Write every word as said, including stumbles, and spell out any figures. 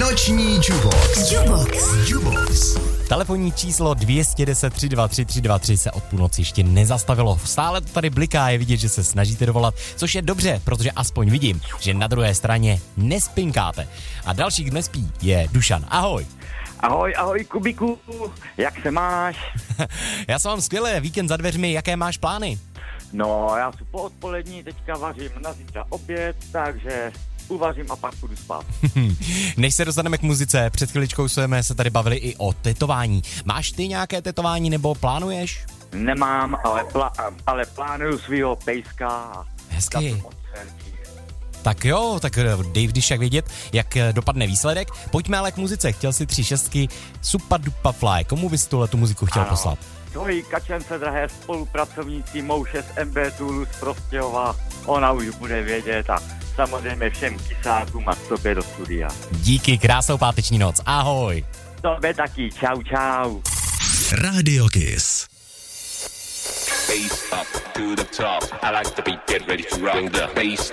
Noční Jubox. Jubox. Jubox. Telefonní číslo dvě jedna nula tři dva tři tři dva tři se od půlnoci ještě nezastavilo. Stále to tady bliká, je vidět, že se snažíte dovolat, což je dobře, protože aspoň vidím, že na druhé straně nespinkáte. A další, kdo nespí, je Dušan. Ahoj. Ahoj, ahoj Kubiku, jak se máš? Já se mám skvěle, víkend za dveřmi, jaké máš plány? No, já jsem po odpolední, teďka vařím na zítra oběd, takže uvařím a pak půjdu spát. Než se dostaneme k muzice, před chviličkou jsme se tady bavili i o tetování. Máš ty nějaké tetování nebo plánuješ? Nemám, ale, plá- ale plánuju svýho pejska. Hezky. Tak jo, tak dej když jak vědět, jak dopadne výsledek. Pojďme ale k muzice. Chtěl si tři šestky, Supa Dupa Fly. Komu bys tuhle tu muziku chtěl ano. poslat? Tvojí kačence drahé spolupracovníci Mouše z M B Toolu z Prostějova. Ona už bude vědět a samozřejmě všem kysákům a tobě do studia. Díky, krásnou páteční noc. Ahoj. Tobě taky, čau, čau. Radio Kiss. Bass up to the top. I like the beat, get ready to rock the bass.